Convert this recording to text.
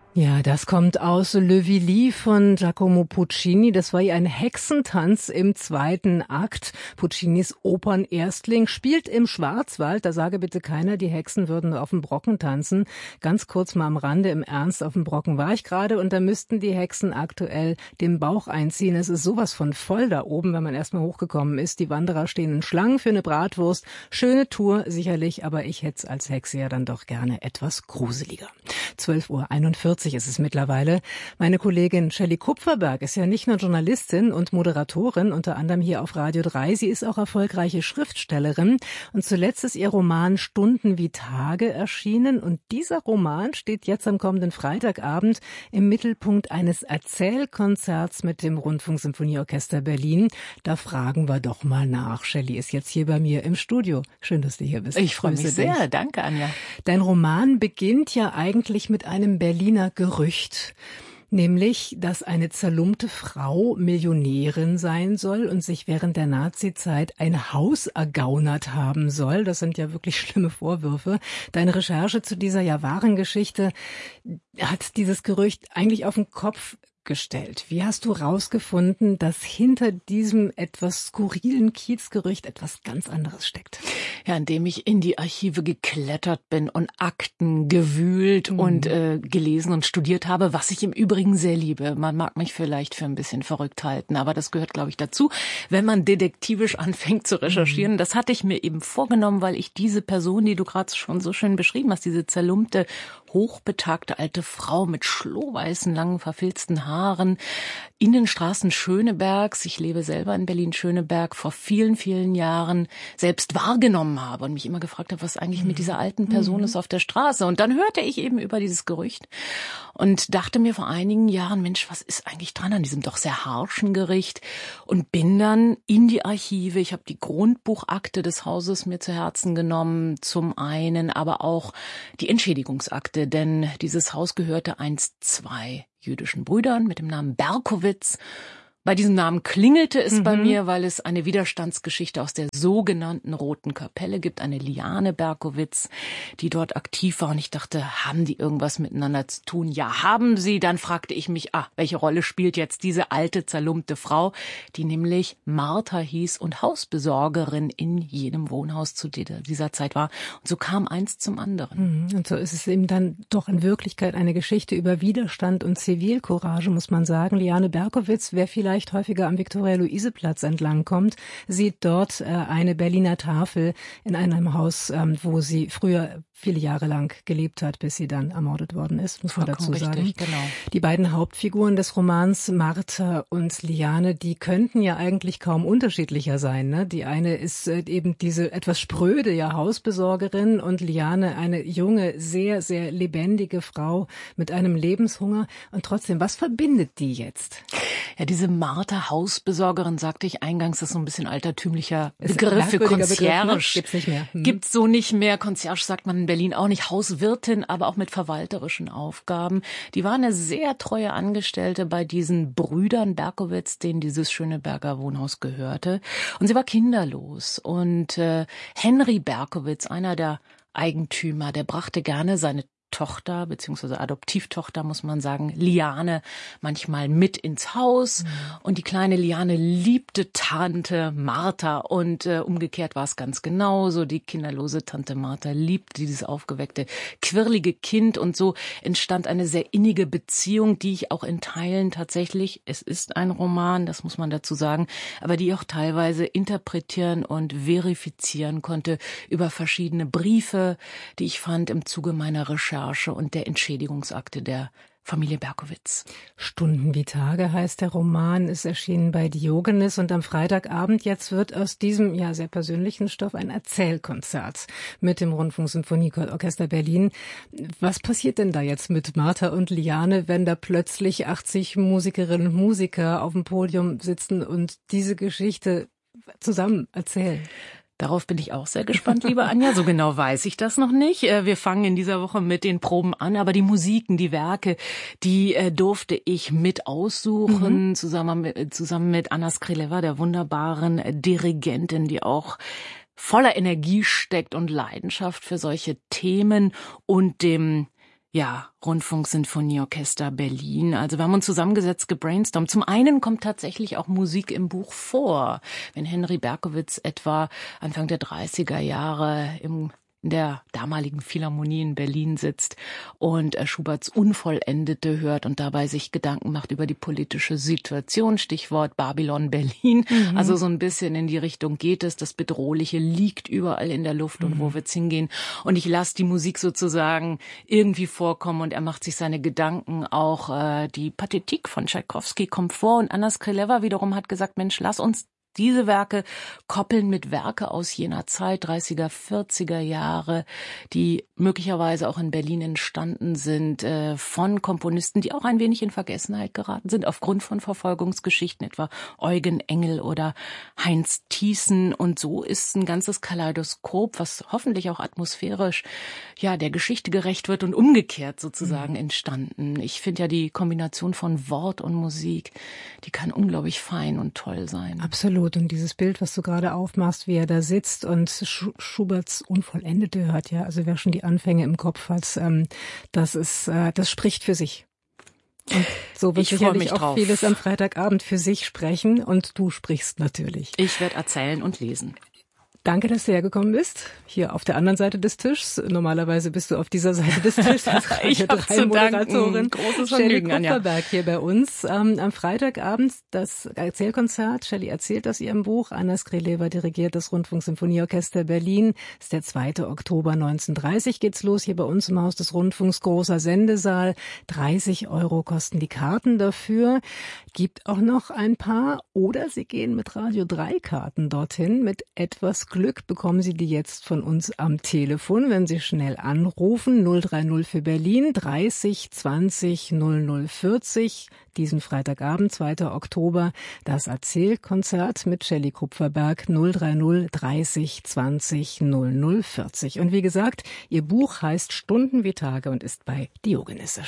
Ja, das kommt aus Le Villi von Giacomo Puccini. Das war ja ein Hexentanz im zweiten Akt. Puccinis Opernerstling spielt im Schwarzwald. Da sage bitte keiner, die Hexen würden auf dem Brocken tanzen. Ganz kurz mal am Rande, im Ernst, auf dem Brocken war ich gerade und da müssten die Hexen aktuell den Bauch einziehen. Es ist sowas von voll da oben, wenn man erstmal hochgekommen ist. Die Wanderer stehen in Schlangen für eine Bratwurst. Schöne Tour, sicherlich, aber ich hätte es als Hexe ja dann doch gerne etwas gruseliger. 12:41 Uhr ist es mittlerweile. Meine Kollegin Shelley Kupferberg ist ja nicht nur Journalistin und Moderatorin, unter anderem hier auf Radio 3. Sie ist auch erfolgreiche Schriftstellerin und zuletzt ist ihr Roman Stunden wie Tage erschienen und dieser Roman steht jetzt am kommenden Freitagabend im Mittelpunkt eines Erzählkonzerts mit dem Rundfunksymphonieorchester Berlin. Da fragen wir doch mal nach. Shelley ist jetzt hier bei mir im Studio. Schön, dass du hier bist. Ich freue mich sehr. Danke, Anja. Dein Roman beginnt ja eigentlich mit einem Berliner Gerücht, nämlich, dass eine zerlumpte Frau Millionärin sein soll und sich während der Nazizeit ein Haus ergaunert haben soll. Das sind ja wirklich schlimme Vorwürfe. Deine Recherche zu dieser ja wahren Geschichte hat dieses Gerücht eigentlich auf den Kopf gestellt. Wie hast du rausgefunden, dass hinter diesem etwas skurrilen Kiezgerücht etwas ganz anderes steckt? Ja, indem ich in die Archive geklettert bin und Akten gewühlt und gelesen und studiert habe, was ich im Übrigen sehr liebe. Man mag mich vielleicht für ein bisschen verrückt halten, aber das gehört, glaube ich, dazu, wenn man detektivisch anfängt zu recherchieren. Das hatte ich mir eben vorgenommen, weil ich diese Person, die du gerade schon so schön beschrieben hast, diese zerlumpte, hochbetagte alte Frau mit schlohweißen, langen, verfilzten Haaren in den Straßen Schönebergs, ich lebe selber in Berlin-Schöneberg, vor vielen, vielen Jahren selbst wahrgenommen habe und mich immer gefragt habe, was eigentlich mit dieser alten Person ist auf der Straße. Und dann hörte ich eben über dieses Gerücht und dachte mir vor einigen Jahren, Mensch, was ist eigentlich dran an diesem doch sehr harschen Gericht? Und bin dann in die Archive, ich habe die Grundbuchakte des Hauses mir zu Herzen genommen, zum einen, aber auch die Entschädigungsakte, denn dieses Haus gehörte einst zwei jüdischen Brüdern mit dem Namen Berkowitz. Bei diesem Namen klingelte es bei mir, weil es eine Widerstandsgeschichte aus der sogenannten Roten Kapelle gibt, eine Liane Berkowitz, die dort aktiv war. Und ich dachte, haben die irgendwas miteinander zu tun? Ja, haben sie. Dann fragte ich mich, welche Rolle spielt jetzt diese alte, zerlumpte Frau, die nämlich Martha hieß und Hausbesorgerin in jenem Wohnhaus zu dieser Zeit war. Und so kam eins zum anderen. Und so ist es eben dann doch in Wirklichkeit eine Geschichte über Widerstand und Zivilcourage, muss man sagen. Liane Berkowitz, wer vielleicht häufiger am Viktoria-Luise-Platz entlang kommt, sieht dort eine Berliner Tafel in einem Haus, wo sie früher viele Jahre lang gelebt hat, bis sie dann ermordet worden ist, muss man dazu sagen. Richtig, genau. Die beiden Hauptfiguren des Romans, Martha und Liane, die könnten ja eigentlich kaum unterschiedlicher sein, ne? Die eine ist eben diese etwas spröde Hausbesorgerin und Liane eine junge, sehr, sehr lebendige Frau mit einem Lebenshunger. Und trotzdem, was verbindet die jetzt? Ja, diese Martha Hausbesorgerin, sagte ich eingangs, ist so ein bisschen altertümlicher Begriff für Concierge. Gibt's nicht mehr. Gibt's so nicht mehr. Concierge sagt man in Berlin auch nicht. Hauswirtin, aber auch mit verwalterischen Aufgaben. Die war eine sehr treue Angestellte bei diesen Brüdern Berkowitz, denen dieses Schöneberger Wohnhaus gehörte. Und sie war kinderlos. Und Henry Berkowitz, einer der Eigentümer, der brachte gerne seine Tochter, beziehungsweise Adoptivtochter, muss man sagen, Liane, manchmal mit ins Haus. Und die kleine Liane liebte Tante Martha und umgekehrt war es ganz genauso. Die kinderlose Tante Martha liebte dieses aufgeweckte, quirlige Kind und so entstand eine sehr innige Beziehung, die ich auch in Teilen tatsächlich, es ist ein Roman, das muss man dazu sagen, aber die ich auch teilweise interpretieren und verifizieren konnte über verschiedene Briefe, die ich fand im Zuge meiner Recherche und der Entschädigungsakte der Familie Berkowitz. Stunden wie Tage heißt der Roman, ist erschienen bei Diogenes und am Freitagabend jetzt wird aus diesem sehr persönlichen Stoff ein Erzählkonzert mit dem Rundfunksymphonieorchester Berlin. Was passiert denn da jetzt mit Martha und Liane, wenn da plötzlich 80 Musikerinnen und Musiker auf dem Podium sitzen und diese Geschichte zusammen erzählen? Darauf bin ich auch sehr gespannt, liebe Anja. So genau weiß ich das noch nicht. Wir fangen in dieser Woche mit den Proben an, aber die Musiken, die Werke, die durfte ich mit aussuchen, zusammen mit Anna Skrileva, der wunderbaren Dirigentin, die auch voller Energie steckt und Leidenschaft für solche Themen und dem Ja, Rundfunksinfonieorchester Berlin. Also wir haben uns zusammengesetzt, gebrainstormt. Zum einen kommt tatsächlich auch Musik im Buch vor. Wenn Henry Berkowitz etwa Anfang der 30er Jahre in der damaligen Philharmonie in Berlin sitzt und Schuberts Unvollendete hört und dabei sich Gedanken macht über die politische Situation, Stichwort Babylon Berlin. Also so ein bisschen in die Richtung geht es. Das Bedrohliche liegt überall in der Luft und wo wird's hingehen? Und ich lasse die Musik sozusagen irgendwie vorkommen und er macht sich seine Gedanken. Auch die Pathetik von Tschaikowski kommt vor und Anna Skryleva wiederum hat gesagt, Mensch, lass uns diese Werke koppeln mit Werke aus jener Zeit, 30er, 40er Jahre, die möglicherweise auch in Berlin entstanden sind, von Komponisten, die auch ein wenig in Vergessenheit geraten sind, aufgrund von Verfolgungsgeschichten, etwa Eugen Engel oder Heinz Thiessen. Und so ist ein ganzes Kaleidoskop, was hoffentlich auch atmosphärisch der Geschichte gerecht wird und umgekehrt sozusagen entstanden. Ich finde ja die Kombination von Wort und Musik, die kann unglaublich fein und toll sein. Absolut. Und dieses Bild, was du gerade aufmachst, wie er da sitzt und Schuberts Unvollendete hört, ja, also wer schon die Anfänge im Kopf hat, das spricht für sich. Und so wird sicherlich auch vieles am Freitagabend für sich sprechen und du sprichst natürlich. Ich werde erzählen und lesen. Danke, dass du hergekommen bist. Hier auf der anderen Seite des Tischs. Normalerweise bist du auf dieser Seite des Tisches. Ich habe zu danken. Großes Vergnügen, Shelley Kupferberg hier bei uns. Am Freitagabend das Erzählkonzert. Shelley erzählt aus ihrem Buch. Anna Skryleva dirigiert das Rundfunksinfonieorchester Berlin. Das ist der 2. Oktober 19:30 geht's los. Hier bei uns im Haus des Rundfunks, großer Sendesaal. 30 € kosten die Karten dafür. Gibt auch noch ein paar. Oder Sie gehen mit Radio 3 Karten dorthin. Mit etwas Glück bekommen Sie die jetzt von uns am Telefon, wenn Sie schnell anrufen. 030 für Berlin, 30 20 00 40. Diesen Freitagabend, 2. Oktober, das Erzählkonzert mit Shelley Kupferberg, 030 30 20 00 40. Und wie gesagt, Ihr Buch heißt Stunden wie Tage und ist bei Diogenes erschienen.